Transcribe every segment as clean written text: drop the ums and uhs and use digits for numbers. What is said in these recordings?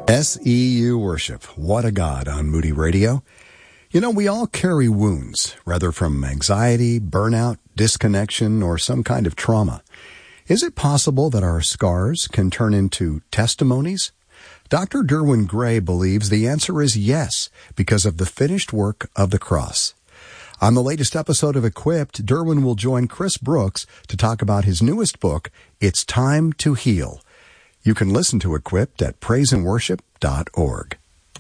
SEU Worship. What a God on Moody Radio. You know, we all carry wounds, whether from anxiety, burnout, disconnection, or some kind of trauma. Is it possible that our scars can turn into testimonies? Dr. Derwin Gray believes the answer is yes, because of the finished work of the cross. On the latest episode of Equipped, Derwin will join Chris Brooks to talk about his newest book, It's Time to Heal. You can listen to Equipped at praiseandworship.org.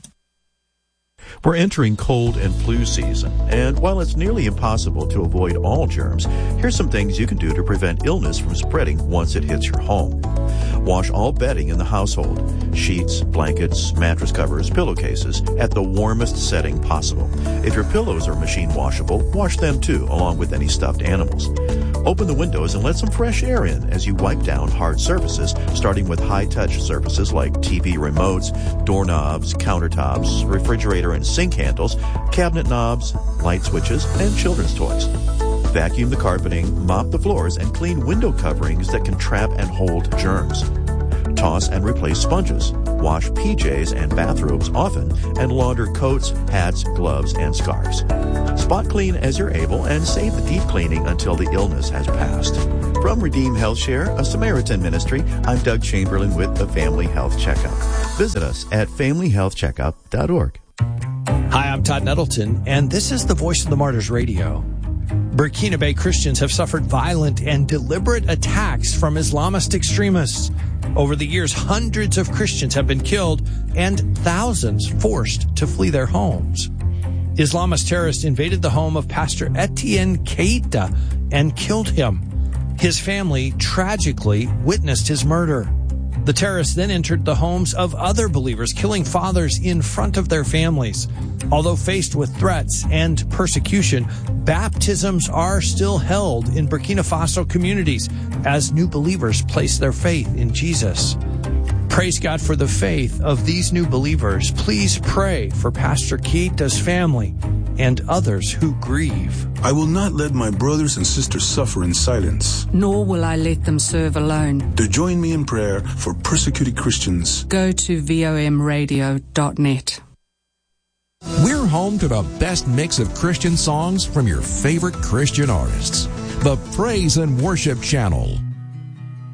We're entering cold and flu season, and while it's nearly impossible to avoid all germs, here's some things you can do to prevent illness from spreading once it hits your home. Wash all bedding in the household, sheets, blankets, mattress covers, pillowcases, at the warmest setting possible. If your pillows are machine washable, wash them too, along with any stuffed animals. Open the windows and let some fresh air in as you wipe down hard surfaces, starting with high-touch surfaces like TV remotes, doorknobs, countertops, refrigerator and sink handles, cabinet knobs, light switches, and children's toys. Vacuum the carpeting, mop the floors, and clean window coverings that can trap and hold germs. Toss and replace sponges. Wash PJs and bathrobes often, and launder coats, hats, gloves, and scarves. Spot clean as you're able and save the deep cleaning until the illness has passed. From Redeem Health Share, a Samaritan ministry, I'm Doug Chamberlain with the Family Health Checkup. Visit us at familyhealthcheckup.org. Hi, I'm Todd Nettleton, and this is the Voice of the Martyrs Radio. Burkina Faso Christians have suffered violent and deliberate attacks from Islamist extremists. Over the years, hundreds of Christians have been killed and thousands forced to flee their homes. Islamist terrorists invaded the home of Pastor Etienne Keita and killed him. His family tragically witnessed his murder. The terrorists then entered the homes of other believers, killing fathers in front of their families. Although faced with threats and persecution, baptisms are still held in Burkina Faso communities as new believers place their faith in Jesus. Praise God for the faith of these new believers. Please pray for Pastor Keita's family and others who grieve. I will not let my brothers and sisters suffer in silence. Nor will I let them serve alone. To join me in prayer for persecuted Christians, go to vomradio.net. We're home to the best mix of Christian songs from your favorite Christian artists. The Praise and Worship Channel.